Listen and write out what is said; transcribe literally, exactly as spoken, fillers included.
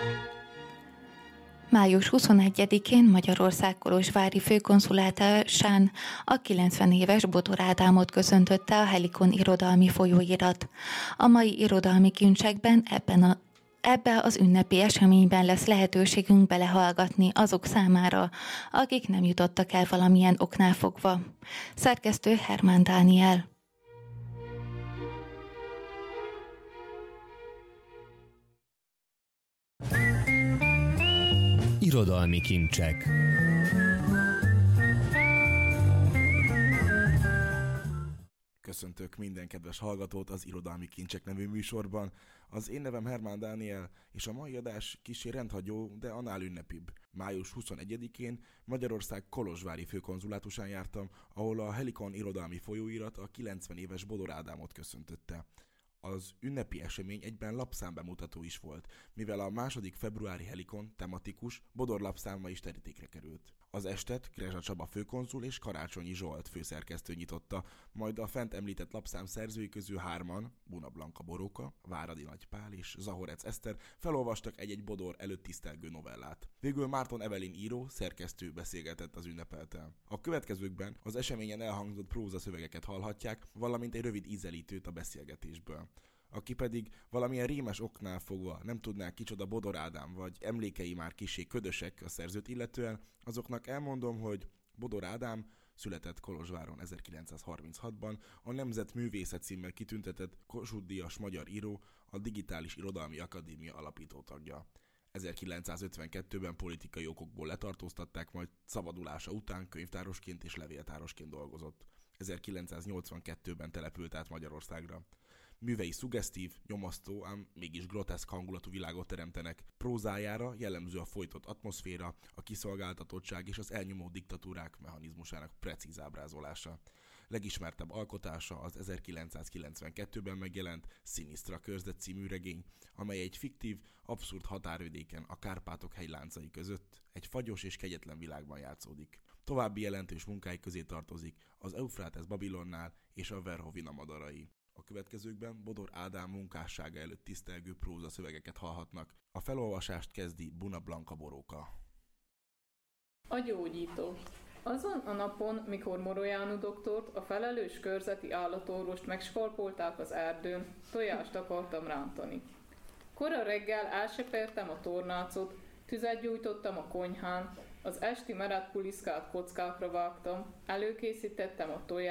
május huszonegyedikén Magyarország kolozsvári főkonzulátásán a kilencven éves Bodor Ádámot köszöntötte a Helikon irodalmi folyóirat. A mai irodalmi kincsekben ebben a Ebbe az ünnepi eseményben lesz lehetőségünk belehallgatni azok számára, akik nem jutottak el valamilyen oknál fogva. Szerkesztő Hermán Dániel. Irodalmi kincsek. Köszöntök minden kedves hallgatót az Irodalmi Kincsek nevű műsorban. Az én nevem Hermán Dániel, és a mai adás kissé rendhagyó, de annál ünnepibb. május huszonegyedikén Magyarország kolozsvári főkonzulátusán jártam, ahol a Helikon irodalmi folyóirat a kilencven éves Bodor Ádámot köszöntötte. Az ünnepi esemény egyben lapszámbemutató is volt, mivel a második februári Helikon tematikus Bodor lapszáma is terítékre került. Az estet Krezsa Csaba főkonzul és Karácsonyi Zsolt főszerkesztő nyitotta, majd a fent említett lapszám szerzői közül hárman, Buna Blanka Boróka, Váradi Nagy Pál és Zahorec Eszter felolvastak egy-egy Bodor előtt tisztelgő novellát. Végül Márton Evelin író, szerkesztő beszélgetett az ünnepeltel. A következőkben az eseményen elhangzott prózaszövegeket hallhatják, valamint egy rövid ízelítőt a beszélgetésből. Aki pedig valamilyen rémes oknál fogva nem tudná kicsoda Bodor Ádám, vagy emlékei már kissé ködösek a szerzőt illetően, azoknak elmondom, hogy Bodor Ádám született Kolozsváron ezerkilencszázharminchatban, a Nemzet Művészet címmel kitüntetett Kossuth-díjas magyar író, a Digitális Irodalmi Akadémia alapító tagja. ezerkilencszázötvenkettőben politikai okokból letartóztatták, majd szabadulása után könyvtárosként és levéltárosként dolgozott. ezerkilencszáznyolcvankettőben települt át Magyarországra. Művei szuggesztív, nyomasztó, ám mégis groteszk hangulatú világot teremtenek. Prózájára jellemző a folytott atmoszféra, a kiszolgáltatottság és az elnyomó diktatúrák mechanizmusának precíz ábrázolása. Legismertebb alkotása az ezerkilencszázkilencvenkettőben megjelent Sinisztra körzet című regény, amely egy fiktív, abszurd határvidéken a Kárpátok hegyláncai között egy fagyos és kegyetlen világban játszódik. További jelentős munkái közé tartozik az Eufrátesz Babilonnál és a Verhovina madarai. A következőkben Bodor Ádám munkássága előtt tisztelgő próza szövegeket hallhatnak. A felolvasást kezdi Buna Blanka Boróka. A gyógyító. Azon a napon, mikor Morojánu doktort, a felelős körzeti állatorvost megskalpolták az erdőn, tojást akartam rántani. Kora reggel elsepertem a tornácot, tüzet gyújtottam a konyhán, az esti meredt puliszkát kockákra vágtam, előkészítettem a tojást,